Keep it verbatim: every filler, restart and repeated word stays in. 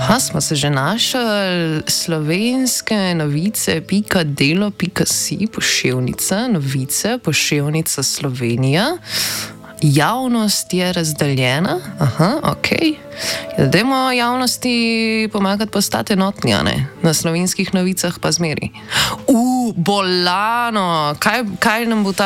Aha, smo se že našli, slovenske novice, pika delo, pika si, poševnica, novice, poševnica Slovenija. Javnost je razdeljena, aha, ok. Dajmo javnosti pomagati postati enotni, a ne? Na slovenskih novicah pa zmeri. U, bolano, kaj, kaj nam bo ta